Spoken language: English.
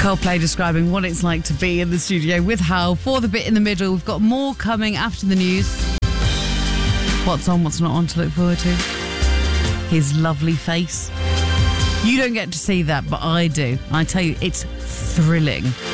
Coldplay describing what it's like to be in the studio with Hal. For the bit in the middle, we've got more coming after the news. What's on, what's not on to look forward to. His lovely face. You don't get to see that, but I do. I tell you, it's thrilling.